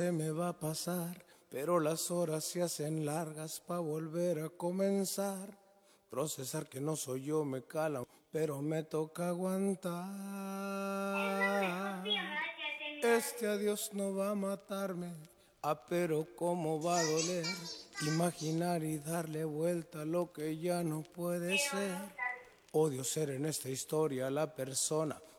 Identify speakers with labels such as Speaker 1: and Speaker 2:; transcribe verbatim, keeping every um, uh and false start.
Speaker 1: Se me va a pasar, pero las horas se hacen largas pa' volver a comenzar. Procesar que no soy yo me cala, pero me toca aguantar. Este adiós no va a matarme, ah, pero cómo va a doler. Imaginar y darle vuelta a lo que ya no puede ser. Odio ser en esta historia la persona